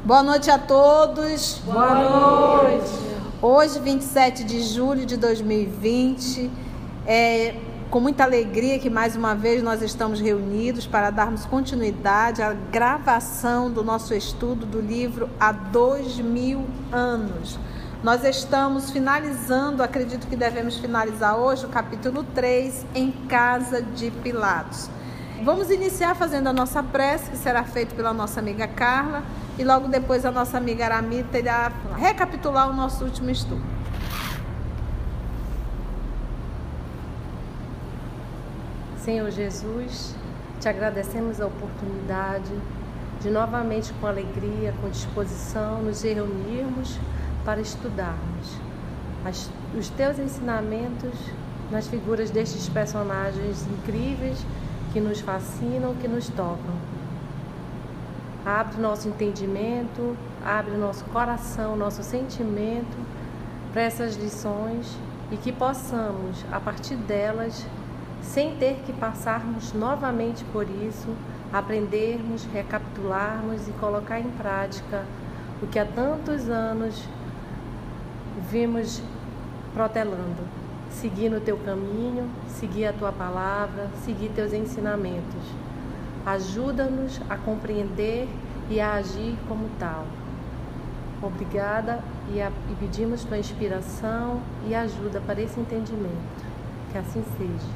Boa noite a todos. Boa noite. Hoje, 27 de julho de 2020, com muita alegria que mais uma vez nós estamos reunidos para darmos continuidade à gravação do nosso estudo do livro Há 2000 anos. Nós estamos finalizando, acredito que devemos finalizar hoje, o capítulo 3, Em Casa de Pilatos. Vamos iniciar fazendo a nossa prece, que será feita pela nossa amiga Carla, e logo depois a nossa amiga Aramita irá recapitular o nosso último estudo. Senhor Jesus, te agradecemos a oportunidade de novamente com alegria, com disposição, nos reunirmos para estudarmos os teus ensinamentos nas figuras destes personagens incríveis que nos fascinam, que nos tocam. Abre nosso entendimento, abre nosso coração, nosso sentimento para essas lições e que possamos, a partir delas, sem ter que passarmos novamente por isso, aprendermos, recapitularmos e colocar em prática o que há tantos anos vimos protelando. Seguir no teu caminho, seguir a tua palavra, seguir teus ensinamentos. Ajuda-nos a compreender e a agir como tal. Obrigada e pedimos tua inspiração e ajuda para esse entendimento. Que assim seja.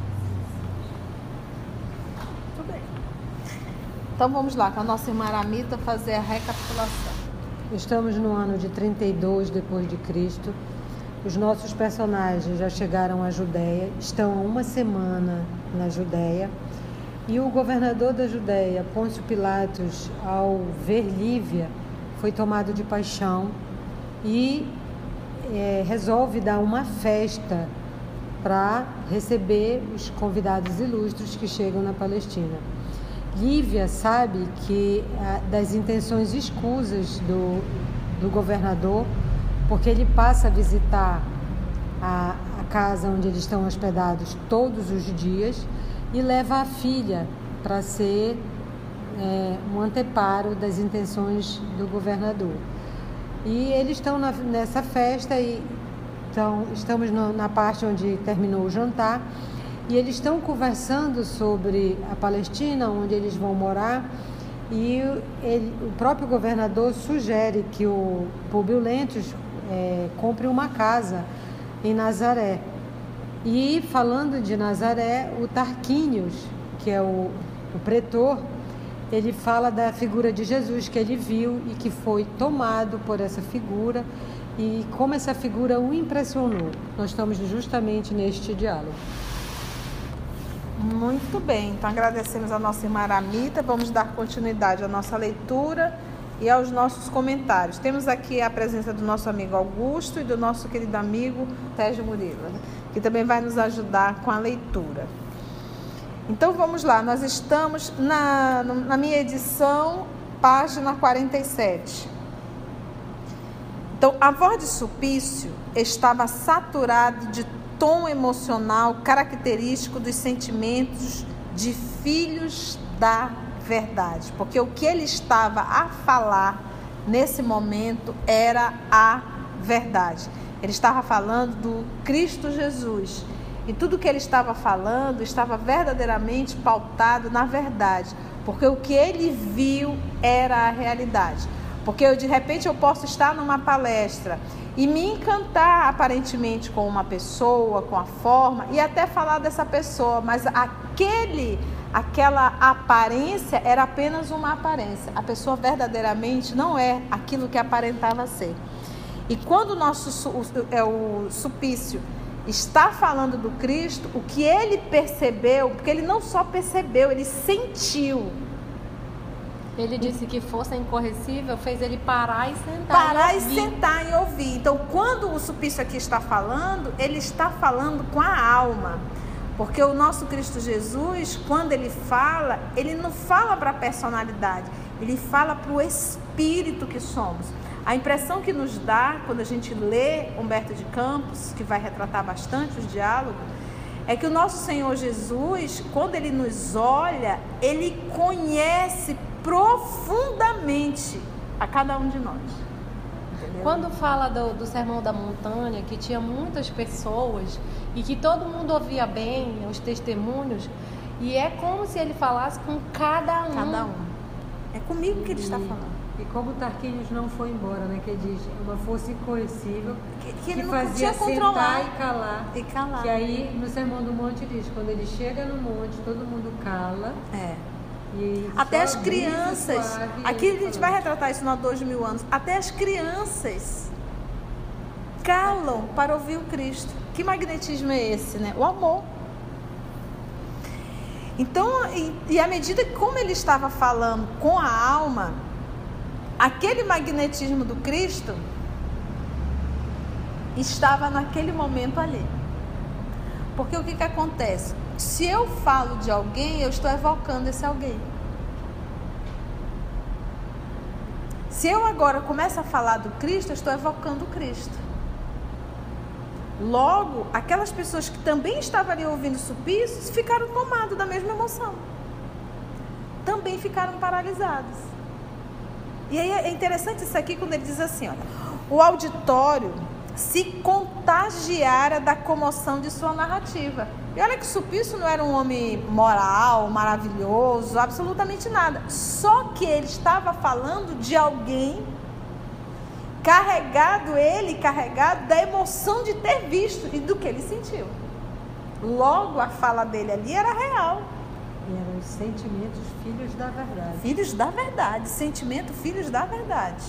Muito bem. Então vamos lá, com a nossa irmã Aramita fazer a recapitulação. Estamos no ano de 32 depois de Cristo. Os nossos personagens já chegaram à Judéia, estão há uma semana na Judéia. E o governador da Judéia, Pôncio Pilatos, ao ver Lívia, foi tomado de paixão e resolve dar uma festa para receber os convidados ilustres que chegam na Palestina. Lívia sabe que das intenções escusas do governador, porque ele passa a visitar a casa onde eles estão hospedados todos os dias e leva a filha para ser um anteparo das intenções do governador. E eles estão nessa festa então estamos na parte onde terminou o jantar e eles estão conversando sobre a Palestina, onde eles vão morar, e o próprio governador sugere que o Públio Lentulus compre uma casa em Nazaré. E falando de Nazaré, o Tarquínios, que é o pretor, ele fala da figura de Jesus que ele viu e que foi tomado por essa figura e como essa figura o impressionou. Nós estamos justamente neste diálogo. Muito bem, então agradecemos a nossa irmã Aramita. Vamos dar continuidade à nossa leitura e aos nossos comentários. Temos aqui a presença do nosso amigo Augusto e do nosso querido amigo Sérgio Murilo, que também vai nos ajudar com a leitura. Então vamos lá, nós estamos na minha edição, página 47. Então, a voz de Sulpício estava saturada de tom emocional característico dos sentimentos de filhos da verdade, porque o que ele estava a falar nesse momento era a verdade. Ele estava falando do Cristo Jesus e tudo que ele estava falando estava verdadeiramente pautado na verdade, porque o que ele viu era a realidade. Porque de repente eu posso estar numa palestra e me encantar aparentemente com uma pessoa, com a forma, e até falar dessa pessoa, mas aquela aparência era apenas uma aparência. A pessoa verdadeiramente não é aquilo que aparentava ser. E quando o Sulpício está falando do Cristo, o que ele percebeu, porque ele não só percebeu, ele sentiu. Ele disse que força incorrigível fez ele parar e sentar. Parar e sentar e ouvir. Então, quando o Sulpício aqui está falando, ele está falando com a alma. Porque o nosso Cristo Jesus, quando ele fala, ele não fala para a personalidade, ele fala para o espírito que somos. A impressão que nos dá, quando a gente lê Humberto de Campos, que vai retratar bastante os diálogos, é que o nosso Senhor Jesus, quando ele nos olha, ele conhece profundamente a cada um de nós. Entendeu? Quando fala do Sermão da Montanha, que tinha muitas pessoas e que todo mundo ouvia bem os testemunhos, e é como se ele falasse com cada um. Cada um. É comigo que ele está falando. E como Tarquínios não foi embora, né? Que diz, uma força incoercível Que ele não fazia podia controlar. sentar e calar. Que aí no Sermão do Monte diz, quando ele chega no monte, todo mundo cala. E até as só crianças. suave, Aqui a gente vai retratar isso há 2000 anos. Até as crianças calam para ouvir o Cristo. Que magnetismo é esse, né? O amor. Então, e à medida que como ele estava falando com a alma, aquele magnetismo do Cristo estava naquele momento ali. Porque o que acontece? Se eu falo de alguém, eu estou evocando esse alguém. Se eu agora começo a falar do Cristo, eu estou evocando o Cristo. Logo, aquelas pessoas que também estavam ali ouvindo Sulpício ficaram tomadas da mesma emoção. Também ficaram paralisadas. E aí é interessante isso aqui quando ele diz assim, olha, o auditório se contagiara da comoção de sua narrativa. E olha que Sulpício não era um homem moral, maravilhoso, absolutamente nada. Só que ele estava falando de alguém carregado da emoção de ter visto e do que ele sentiu. Logo, a fala dele ali era real. E eram os sentimentos filhos da verdade. Filhos da verdade, sentimento filhos da verdade.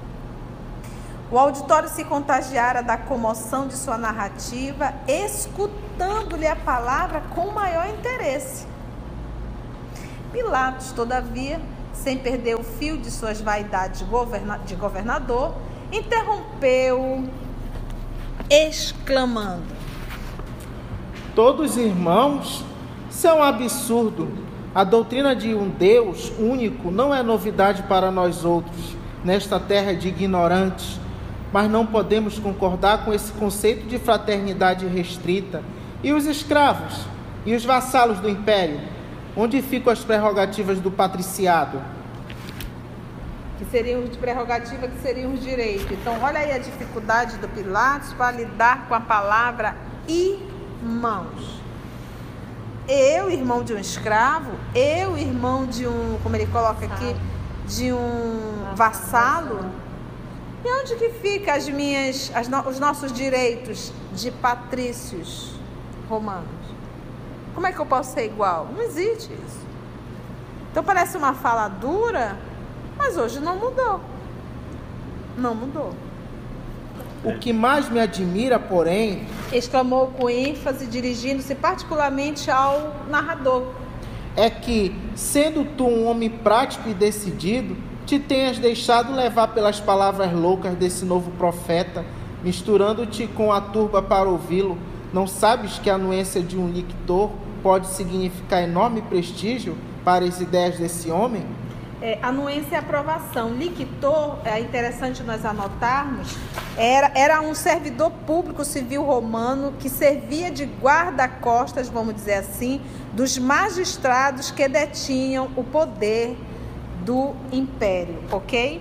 O auditório se contagiara da comoção de sua narrativa, escutando-lhe a palavra com maior interesse. Pilatos, todavia, sem perder o fio de suas vaidades de governador, interrompeu, exclamando: todos irmãos, isso é um absurdo. A doutrina de um Deus único não é novidade para nós outros, nesta terra de ignorantes, mas não podemos concordar com esse conceito de fraternidade restrita. E os escravos? E os vassalos do império? Onde ficam as prerrogativas do patriciado? Que seriam de prerrogativa, que seriam os direitos. Então, olha aí a dificuldade do Pilatos para lidar com a palavra irmãos. Eu, irmão de um escravo, eu, irmão de um, como ele coloca aqui, de um vassalo. E onde que fica os nossos direitos de patrícios romanos? Como é que eu posso ser igual? Não existe isso. Então parece uma fala dura, mas hoje não mudou. Não mudou. O que mais me admira, porém, exclamou com ênfase, dirigindo-se particularmente ao narrador, é que, sendo tu um homem prático e decidido, te tenhas deixado levar pelas palavras loucas desse novo profeta, misturando-te com a turba para ouvi-lo. Não sabes que a anuência de um lictor pode significar enorme prestígio para as ideias desse homem? Anuência e aprovação. Lictor, é interessante nós anotarmos, era um servidor público civil romano que servia de guarda-costas, vamos dizer assim, dos magistrados que detinham o poder do império, ok?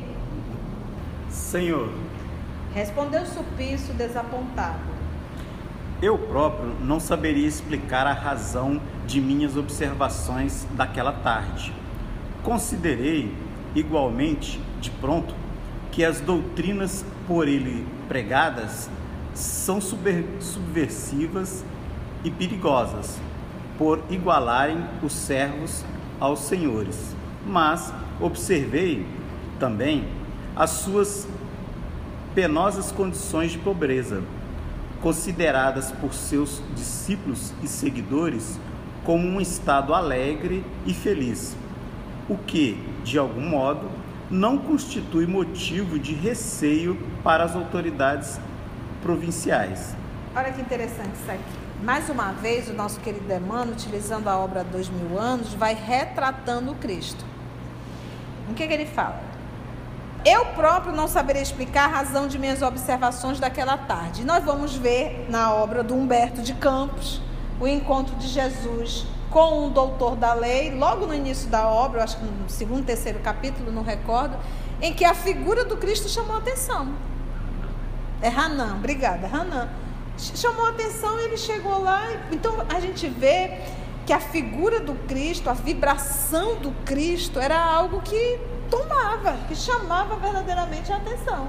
Senhor, respondeu Sulpício desapontado, eu próprio não saberia explicar a razão de minhas observações daquela tarde. Considerei, igualmente, de pronto, que as doutrinas por ele pregadas são subversivas e perigosas, por igualarem os servos aos senhores. Mas observei também as suas penosas condições de pobreza, consideradas por seus discípulos e seguidores como um estado alegre e feliz, o que, de algum modo, não constitui motivo de receio para as autoridades provinciais. Olha que interessante isso aqui. Mais uma vez, o nosso querido Emmanuel, utilizando a obra 2000 anos, vai retratando o Cristo. O que ele fala? Eu próprio não saberia explicar a razão de minhas observações daquela tarde. Nós vamos ver na obra do Humberto de Campos o encontro de Jesus com um doutor da lei, logo no início da obra, eu acho que no segundo, terceiro capítulo, não recordo, em que a figura do Cristo chamou a atenção. É Hanan, obrigada, Hanan. Chamou a atenção e ele chegou lá. Então a gente vê que a figura do Cristo, a vibração do Cristo era algo que tomava, que chamava verdadeiramente a atenção.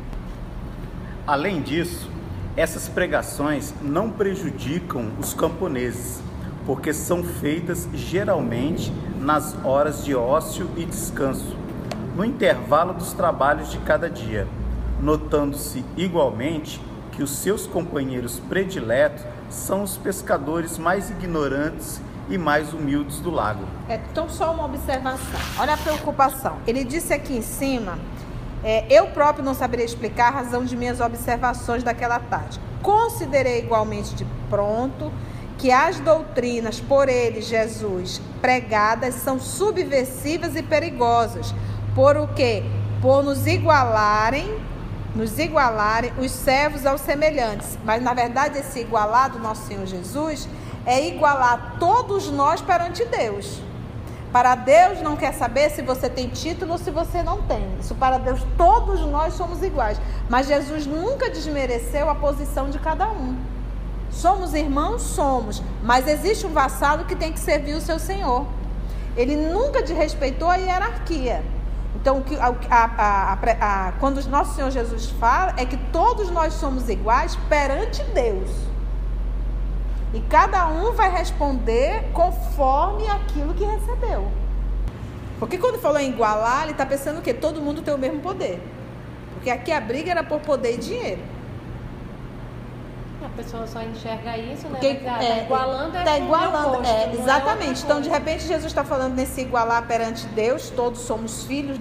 Além disso, essas pregações não prejudicam os camponeses, porque são feitas geralmente nas horas de ócio e descanso, no intervalo dos trabalhos de cada dia, notando-se igualmente que os seus companheiros prediletos são os pescadores mais ignorantes e mais humildes do lago. Então, só uma observação. Olha a preocupação. Ele disse aqui em cima, eu próprio não saberia explicar a razão de minhas observações daquela tarde. Considerei igualmente de pronto que as doutrinas por ele, Jesus, pregadas são subversivas e perigosas. Por o quê? Por nos igualarem os servos aos semelhantes. Mas, na verdade, esse igualar do nosso Senhor Jesus é igualar todos nós perante Deus. Para Deus não quer saber se você tem título ou se você não tem. Isso para Deus, todos nós somos iguais. Mas Jesus nunca desmereceu a posição de cada um. Somos irmãos? Somos. Mas existe um vassalo que tem que servir o seu Senhor. Ele nunca desrespeitou a hierarquia. Então, quando o nosso Senhor Jesus fala, é que todos nós somos iguais perante Deus. E cada um vai responder conforme aquilo que recebeu. Porque quando falou em igualar, ele está pensando o quê? Todo mundo tem o mesmo poder. Porque aqui a briga era por poder e dinheiro. A pessoa só enxerga isso, né? Porque, Está igualando, tá igualando, oposto, exatamente. Então, de repente, Jesus está falando nesse igualar perante Deus, todos somos filhos